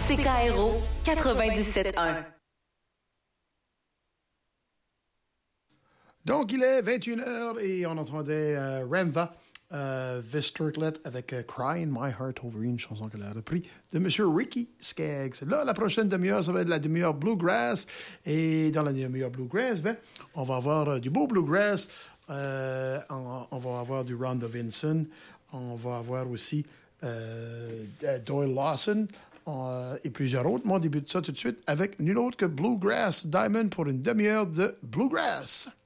CKRO 97.1. Donc, il est 21h et on entendait Remva, Visterclet avec Crying My Heart Over, une chanson qu'elle a repris de M. Ricky Skaggs. Là, la prochaine demi-heure, ça va être la demi-heure Bluegrass. Et dans la demi-heure Bluegrass, on va avoir du beau Bluegrass. On va avoir du Rhonda Vinson. On va avoir aussi Doyle Lawson. Et plusieurs autres. Moi, on débute ça tout de suite avec nul autre que Bluegrass Diamond pour une demi-heure de Bluegrass.